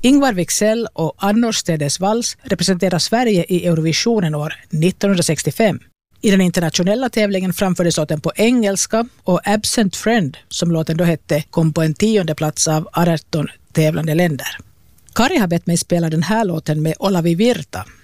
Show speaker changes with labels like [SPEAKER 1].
[SPEAKER 1] Ingvar Wicksell och Annorstedes vals representerar Sverige i Eurovisionen år 1965. I den internationella tävlingen framfördes låten på engelska och Absent Friend, som låten då hette, kom på en 10:e plats av 18 tävlande länder. Kari har bett mig spela den här låten med Olavi Virta